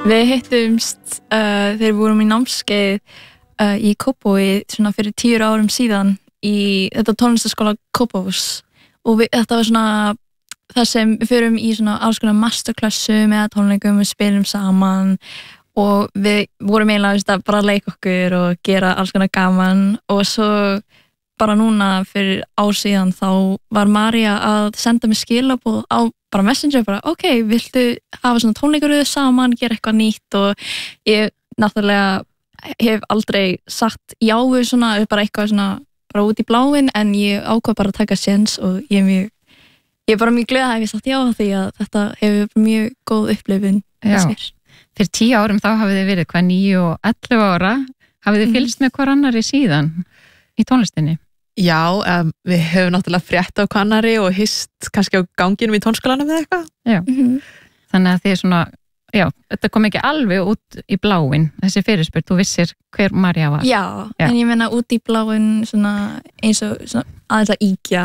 Við hittumst þegar við vorum í námskeið í Kópavogi svona fyrir 10 árum síðan í þetta tónlistaskóla Kópavogs og þetta var svona það sem við förum í svona alls konar masterclassu með tónleikum, við spilum saman og við vorum eiginlega bara að leika okkur og gera alls konar gaman og svo bara núna fyrir ár síðan þá var María að senda mér skilaboð á bara Messenger, bara ok, viltu hafa svona tónleikaröð saman, gera eitthvað nýtt og ég náttúrulega hef aldrei sagt já við svona, bara eitthvað svona bara út í bláinn en ég ákvað bara að taka séns og ég er bara mjög glöð að hef ég sagt já því að þetta hefur mjög góð upplifun þess mér. Fyrir 10 árum þá hafið þið verið 9 og 11 ára, hafið þið fylgst með hver annari síðan í tónlistinni? Já, við höfum náttúrulega frétt á kannari og hist kannski á ganginum í tónskólanum eða eitthvað. Já, þannig að þið svona, já, þetta kom ekki alveg út í bláinn, þessi fyrirspurn, þú vissir hver María var. Já, en ég meina út í bláinn svona eins og svona aðeins að íkja.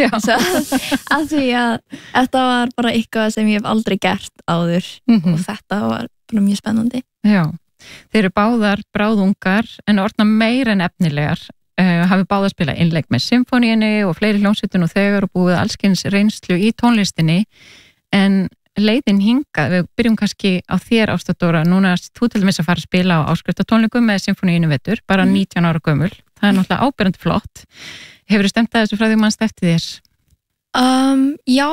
Af því að þetta var bara eitthvað sem ég hef aldrei gert áður og þetta var bara mjög spennandi. Já, þeir eru báðar bráðungar en orðna meira en efnilegar. Hafi báða að spila innleik með symfóníunni og fleiri hljómsveitum og þegar og búið allskins reynslu í tónlistinni en leiðin hingað, við byrjum kannski á þér Ásta Dóra, núna þú til dæmis að fara að spila á áskriftatónleikum með symfóníunni vetur, bara 19 ára gömul, það er náttúrulega áberandi flott. Hefurðu stemt að þessu frá því mannst eftir þér? Já,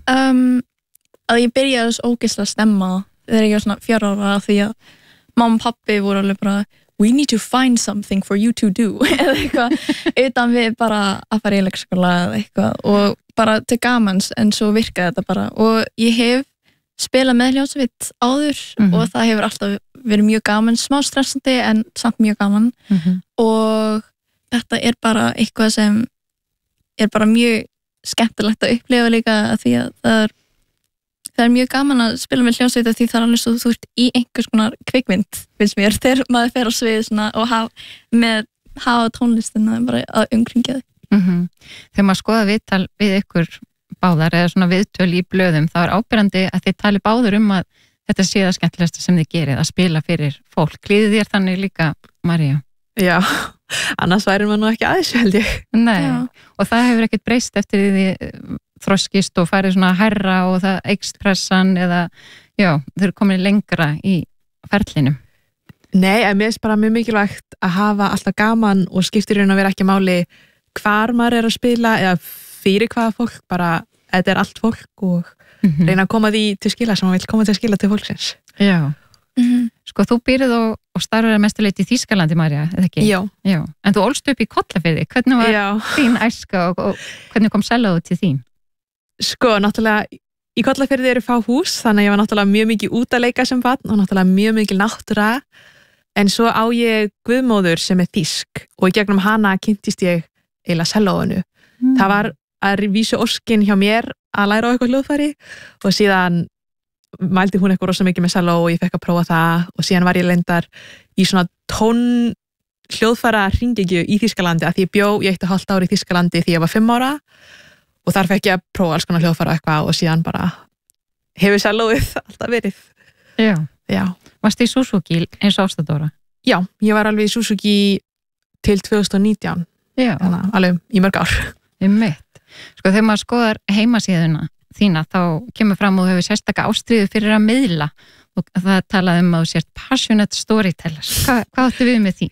að ég byrjaði svo ógeðslega að stemma þegar ég var svona 4 ára því að mamma og pappi voru alveg bara we need to find something for you to do eða eitthvað, utan við bara að fara í leikskóla eða eitthvað og bara til gamans en svo virkaði þetta bara og ég hef spilað með hljómsveit áður og það hefur alltaf verið mjög gaman, smá stressandi en samt mjög gaman og þetta er bara eitthvað sem er bara mjög skemmtilegt að upplifa líka því að það er mjög gaman að spila með hljómsveit því það er alveg svo þú ert í einhvers konar kvikmynd finnst mér, þegar maður fer á svið svona, og hafa tónlistina bara að umkringja þig. Þegar maður skoða viðtal við ykkur báðar eða svona viðtöl í blöðum þá er ábyrjandi að þið tali báður að þetta sé það skemmtilegasta sem þið gerið að spila fyrir fólk. Líður þér þannig líka, María? Já, annars væri maður nú ekki aðeins held ég. Nei, og það hefur ekkert breyst eftir því þroskist og farið svona hærra og það eykst pressan eða, já, þau eru komin lengra í ferlinum. Nei, en mér finnst bara mjög mikilvægt að hafa alltaf gaman og skiptir raun að vera ekki máli hvar maður er að spila eða fyrir hvaða fólk, bara þetta er allt fólk og reyna að koma því til skila sem maður vil koma til að skila til fólksins. Já. Sko, þú býrð og starfur að mestuleyti í Þýskalandi, María, eða ekki? Já. En þú ólst upp í Kollafirði, hvernig var þín æska og hvernig kom Sellóið til þín? Sko, náttúrulega í Kollafirði eru fá hús, þannig að ég var náttúrulega mjög mikið út að leika sem barn og náttúrulega mjög mikið náttúra, en svo á ég guðmóður sem er þýsk og í gegnum hana kynntist ég eiginlega Sellóinu. Það var að vísu óskin hjá mér að læra á eitthvað hljóðfæri og síðan mældi hún eitthvað rosa mikið með Selló og ég fekk að prófa það og síðan var ég lendar í svona hljóðfæra hringekju í Þýskalandi að því ég bjó í 1,5 ár í Þýskalandi því ég var 5 ára og þar fekk ég að prófa alls konar hljóðfæra eitthvað og síðan bara hefur Sellóið alltaf verið. Já. Varstu í Suzuki eins og Ásta Dóra? Já, ég var alveg í Suzuki til 2019. Já. Þannig að alveg í mörg ár. Sko, þegar maður skoðar heimasíðuna þína þá kemur fram og hefur sérstaka ástríðu fyrir að miðla og það talaði að þú sért passionate storyteller. Hvað áttu við með því?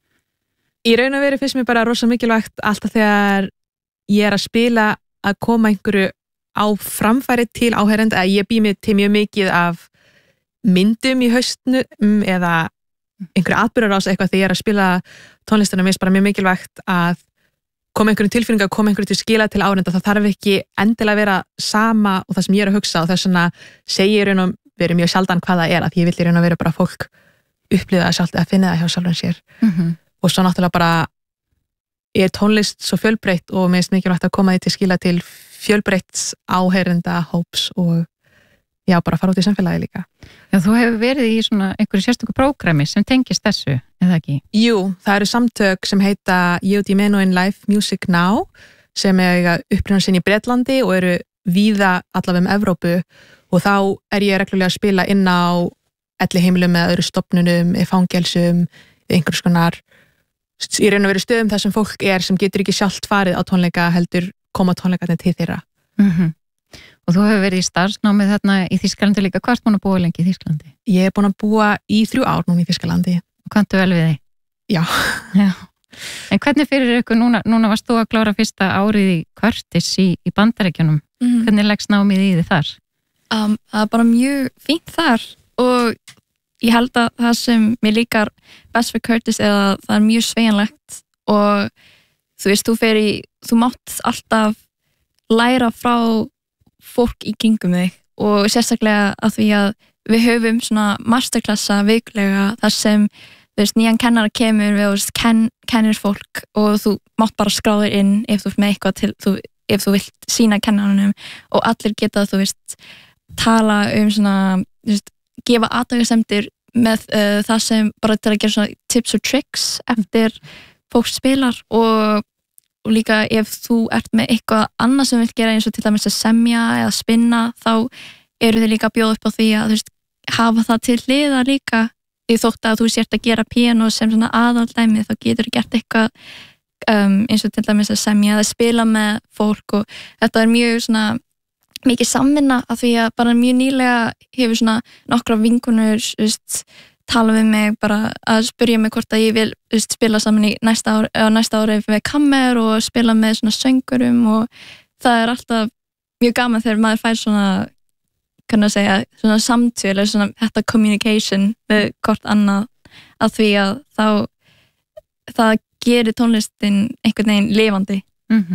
Í raun og veru finnst mér bara rosa mikilvægt alltaf þegar ég er að spila að koma einhverju á framfæri til áheyrenda að ég bý mig til mjög mikið af myndum í haustnum eða einhverju atburðarás eitthvað þegar ég er að spila tónlistina. Mér finnst bara mjög mikilvægt að koma einhverju tilfinninga, koma einhverju til skila til áheyrenda. Það þarf ekki endilega að vera sama og það sem ég er að hugsa og þess vegna segi ég raun og veru mjög sjaldan hvað það er að ég vil í raun og veru bara fólk upplifa það sjálft eða finna það hjá sjálfum sér. Og svo náttúrulega bara er tónlist svo fjölbreytt og mér finnst mikilvægt að koma því til skila til fjölbreytts áheyrenda hóps og já, bara fara út í samfélagi líka. Já, þú hefur verið í svona einhverju sérstöku prógrami sem tengist þessu, eða ekki? Jú, það eru samtök sem heita Youth in Live Music Now sem er upprunnin sinn í Bretlandi og eru víða allavega Evrópu og þá er ég reglulega að spila inn á elliheimilum eða öðru stofnunum, fangelsum, einhvers konar í raun og veru stöðum þar sem fólk sem getur ekki sjálft farið á tónleika heldur koma tónleikarnir til þeirra. Og þú hefur verið í starfsnámið þarna í Þýskalandi líka. Hvað ert búin að búa lengi í Þýskalandi? Ég búin að búa í 3 ár núna í Þýskalandi. Og kanntu vel við þig? Já. En hvernig fyrir ykkur núna varst þú að klára fyrsta árið í Curtis í Bandaríkjunum? Hvernig leggst námið í þið þar? Það bara mjög fínt þar og ég held að það sem mér líkar best fyrir Curtis að það mjög sveigjanlegt og þú veist, þú mátt alltaf læra frá fólk í kringum þig og sérstaklega að því að við höfum svona masterklassa vikulega þar sem þú veist, nýjan kennara kemur við kennir fólk og þú mátt bara skráður inn ef þú ert með eitthvað ef þú vilt sína kennaranum og allir geta, þú veist, tala svona, þú veist, gefa athugasemdir með það sem bara til að gera svona tips og tricks eftir fólk spilar og líka ef þú ert með eitthvað annað sem vilt gera eins og til dæmis að semja eða spinna þá eru þið líka að bjóða upp á því að þú veist, hafa það til hliðar líka því þótt að þú sért að gera píanó sem svona aðaldæmi þá getur þú gert eitthvað eins og til dæmis að semja eða spila með fólk og þetta mjög svona mikið samvinna af því að bara mjög nýlega hefur svona nokkra vinkonur tala við mig bara að spyrja mig hvort að ég vil spila saman í næsta ári við kammer og spila með svona söngurum og það alltaf mjög gaman þegar maður fær svona kannu að segja svona samtöl eða svona þetta communication við hvort annað að því að það gerir tónlistin einhvern veginn lifandi.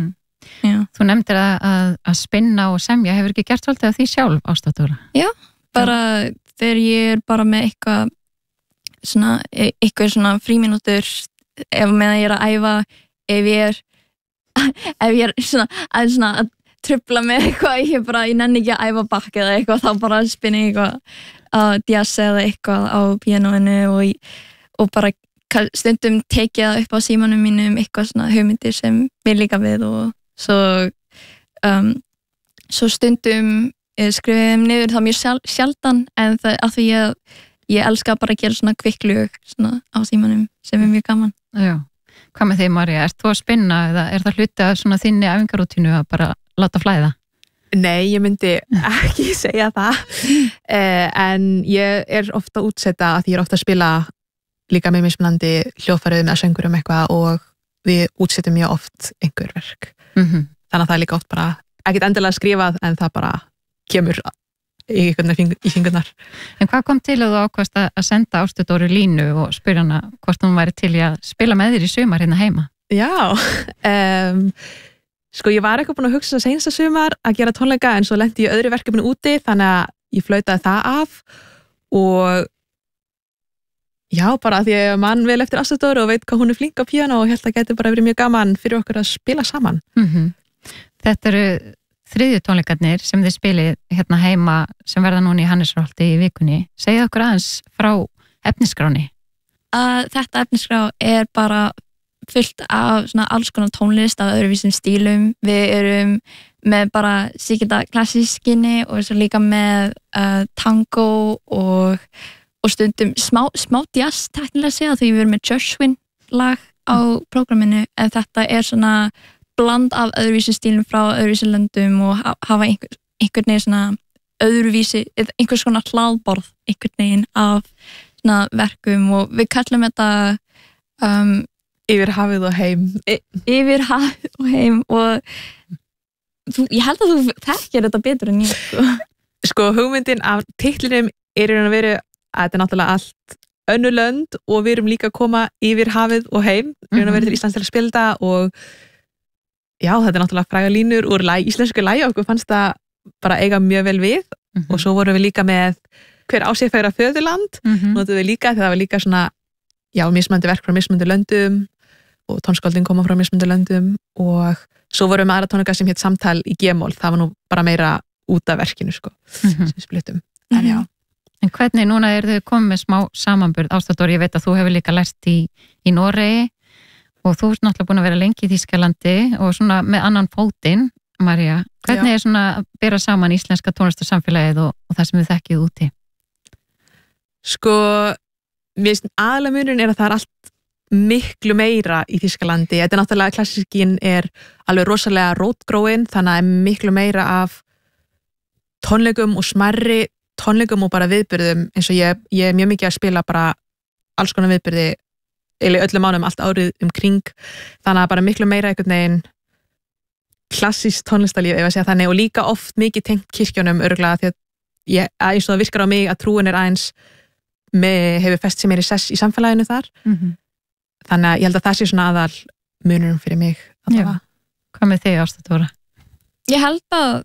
Þú nefndir að spinna og semja, hefur ekki gert svolítið af því sjálf, Ásta Dóra? Já, bara þegar ég bara með eitthvað svona frímínútur ef meðan ég að æfa ef ég svona að trufla með eitthvað ég nenni ekki að æfa bakk eða eitthvað þá bara spinni ég eitthvað jazz eða eitthvað á píanóinu og bara stundum tekið það upp á símanum mínum eitthvað svona hugmyndir sem mér líka við og svo stundum skrifið þeim niður það mjög sjaldan en það af því ég elska bara að gera svona kvikklög svona á símanum sem mjög gaman. Já, hvað með þig María? Ert þú að spinna eða það hluti að svona þinni æfingarútínu að bara láta flæða? Nei, ég myndi ekki segja það en ég ofta að útsetta að ég ofta að spila líka með mismunandi hljóðfærum eða söngurum eitthvað og við útsettum mjög oft einhver verk. Þannig að það líka oft bara ekkert endilega skrifað en það bara kemur í fingurnar. En hvað kom til að þú ákvaðst að senda Ástu Dóru línu og spyrja hana hvort hún væri til að spila með þér í sumar hérna heima? Já, sko ég var eitthvað búin að hugsa seinsta sumar að gera tónleika en svo lenti ég öðru verkefni úti þannig að ég flautaði það af og já, bara að ég man vel eftir Ástu Dóru og veit hvað hún flink á píanó og held að geti bara verið mjög gaman fyrir okkur að spila saman. Þetta eru 3. tónleikarnir sem þið spilið hérna heima sem verða núna í Hannesarholti í vikunni. Segðu okkur aðeins frá efnisskráni. Þetta efnisskrá bara fullt af svona alls konar tónlist af öðruvísum stílum. Við erum með bara síkita klassískinni og svo líka með tango og stundum smá jazz teknilega segja því við erum með Gershwin lag á prógraminu en þetta svona bland af öðruvísi stílum frá öðruvísi löndum og hafa einhvern veginn svona öðruvísi, einhvers konar hlaðborð einhvern veginn af svona verkum og við kallum þetta Yfir hafið og heim. Yfir hafið og heim og ég held að þú þekkir þetta betur en ég Sko hugmyndin af titlinum að vera að þetta náttúrulega allt önnur lönd og við erum líka að koma yfir hafið og heim við erum að vera til Íslands til að spila þetta og já, þetta náttúrulega fræga línur úr íslensku lagi og okkur fannst það bara eiga mjög vel við og svo vorum við líka með hver á sig færa föðurland notuðum við líka þegar það var líka svona já, mismunandi verk frá mismunandi löndum og tónskáldin koma frá mismunandi löndum og svo vorum við með aðra tónleika sem hétt Samtal í G-mól, það var nú bara meira út af verkinu sko, sem við splittum en já. En hvernig núna þið komið með smá samanburð, Ásta Dóra, ég veit að þú hefur líka lært í Noregi og þú ert náttúrulega búin að vera lengi í Þýskalandi og svona með annan fótinn, María. Hvernig svona að bera saman íslenska tónlistarsamfélagið og það sem þið þekkið úti? Sko, mér finnst aðalega munurinn að það allt miklu meira í Þýskalandi. Þetta náttúrulega klassíkin alveg rosalega rótgróin, þannig að miklu meira af tónleikum og smærri tónleikum og bara viðburðum, eins og ég mjög mikið að spila bara alls konar viðburði eiginlega öllum mánum allt árið kring, þannig að bara miklu meira einhvern veginn klassískt tónlistarlíf, ef að segja þannig, og líka oft mikið tengt kirkjunum örgulega, því að eins og það virkar á mig að trúin aðeins hefur fest sem í sess í samfélaginu þar. Þannig að ég held að það sé svona aðal munurum fyrir mig. Hvað með þig, Ásta Dóra? Ég held að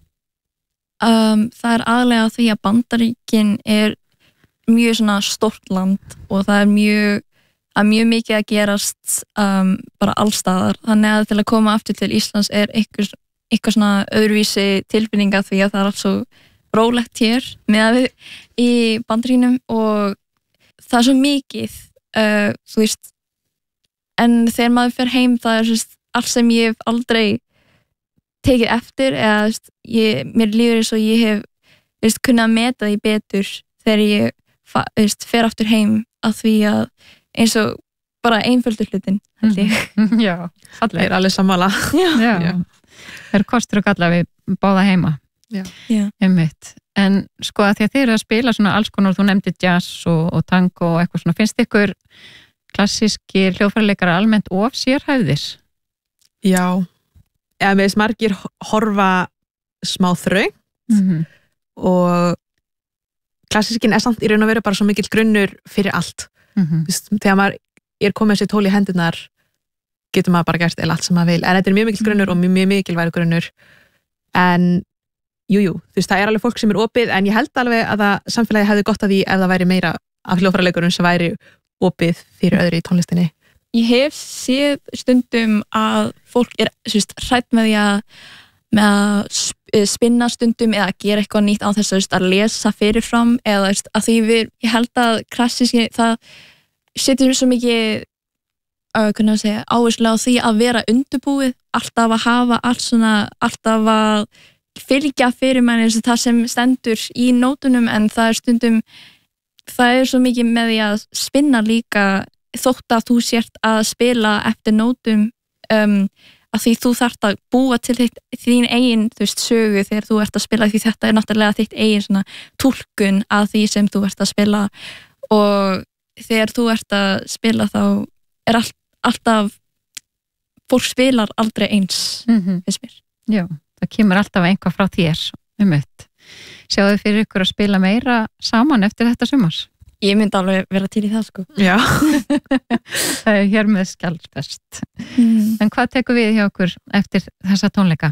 það aðalega því að Bandaríkin mjög svona stórt land og það mjög mikið að gerast bara allstaðar, þannig að til að koma aftur til Íslands eitthvað svona öðruvísi tilfinninga því að það allt svo rólegt hér með við í Bandaríkjunum og það svo mikið þú veist, en þegar maður fer heim það allt sem ég hef aldrei tekið eftir eða mér líður eins og ég hef kunnað að meta því betur þegar ég fer aftur heim að því að eins og bara einföldur hlutin held ég. Já, það alveg sammála. Já. Það kostur og galla við báða heima. Já. Einmitt. En sko að því að þið eru að spila svona alls konar, þú nefndir jazz og tango og eitthvað svona, finnst ykkur klassíski hljóðfæraleikarar almennt of sérhæfðir? Já, eða með margir horfa smá þröngt og klassískin samt í raun og veru bara svo mikill grunnur fyrir allt. Þegar maður komið sér tól í hendurnar getur maður bara gert eða allt sem maður vil, en þetta mjög mikill grunnur og mjög mikilvægur grunnur, en jú, það alveg fólk sem opið, en ég held alveg að samfélagi hefði gott að því ef það væri meira af hljóðfæraleikurum sem væri opið fyrir öðru í tónlistinni. Ég hef séð stundum að fólk hrætt með því að spinna stundum eða gera eitthvað nýtt á þess að lesa fyrirfram eða að því ég held að klassíski það setur svo mikið áherslu á því að vera undirbúið, alltaf að hafa allt svona, alltaf að fylgja fyrir manni það sem stendur í nótunum, en það stundum það svo mikið með því að spinna líka þótt að þú sért að spila eftir nótum að því þú þarft að búa til þín eigin sögu þegar þú ert að spila, því þetta náttúrulega þitt eigin svona túlkun að því sem þú ert að spila, og þegar þú ert að spila þá alltaf fólk spilar aldrei eins finnst mér. Já, það kemur alltaf einhvað frá þér Sjáðu fyrir ykkur að spila meira saman eftir þetta sumars? Ég myndi alveg vera til í það sko. Já. Það hér með skjálfest. En hvað tekur við hjá okkur eftir þessa tónleika?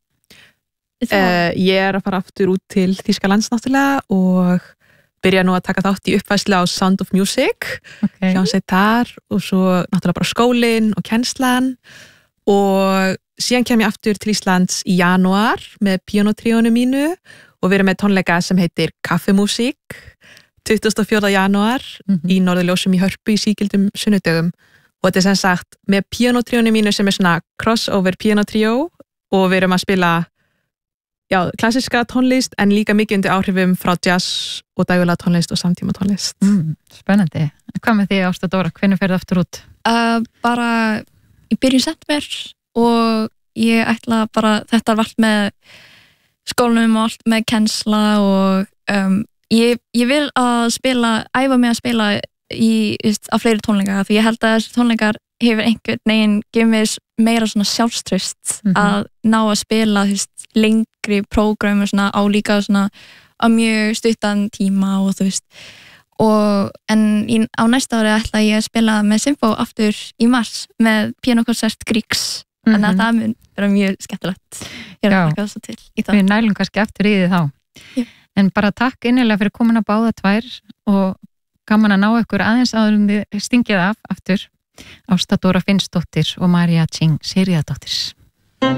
Ég að fara aftur út til Þýskalands náttúrulega og byrja nú að taka þátt í uppfæslu á Sound of Music, hljómsveit þar, og svo náttúrulega bara skólinn og kennslan, og síðan kem ég aftur til Íslands í janúar með píanótríónu mínu og við erum með tónleika sem heitir Kaffemúsík 24. janúar í Norðurljósum í Hörpu í sígildum sunnudögum, og þetta sem sagt með píanótríónu mínu sem svona crossover píanótríó, og við erum að spila klassíska tónlist en líka mikið undir áhrifum frá jazz og dægulega tónlist og samtíma tónlist. Spennandi. Hvað með því, Ásta Dóra? Hvenær ferðu aftur út? Bara í byrjun september, og ég ætla bara, þetta var allt með skólanum og allt með kennsla, og ég vil að æfa mig að spila á fleiri tónleika, því ég held að þessi tónleikar hefur einhvern veginn gefið mér meira svona sjálfstraust að ná að spila lengri prógram á líka svona á mjög stuttan tíma og en á næsta ári ætla ég að spila með Sinfó aftur í mars með píanókonsert Grieks, þannig að það mun vera mjög skemmtilegt. Ég er að taka þessu til í það. Við nælum kannski eftir í því þá. Já. En bara takk innilega fyrir komin að báða tvær og gaman að ná ykkur aðeins áður þið stingið af aftur. Ásta Dóra Finnsdóttir og María Ching Sigríðardóttir.